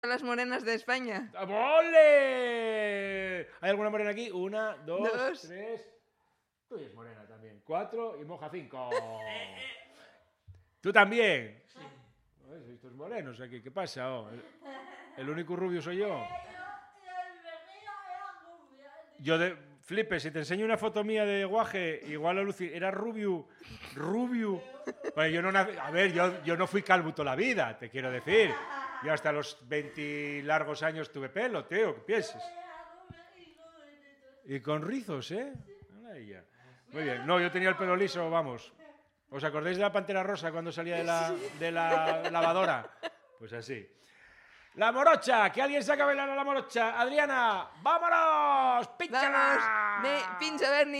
las morenas de España. ¡Ole! ¿Hay alguna morena aquí? 1, 2, Dos. 3. Tú eres morena también. 4 y moja 5. ¿Tú también? Sí. Estos morenos aquí, ¿qué pasa? Oh, el único rubio soy yo. Yo flipe, si te enseño una foto mía de guaje, igual a Lucy, era rubio. Bueno, yo no fui calvo toda la vida, te quiero decir. Yo hasta los 20 largos años tuve pelo, tío, ¿qué piensas? Y con rizos, ¿eh? Muy bien. No, yo tenía el pelo liso, vamos. ¿Os acordáis de la Pantera Rosa cuando salía de la lavadora? Pues así. La morocha, que alguien saca a bailar a la morocha. Adriana, vámonos, pínchala. Vamos, pincha Bernie.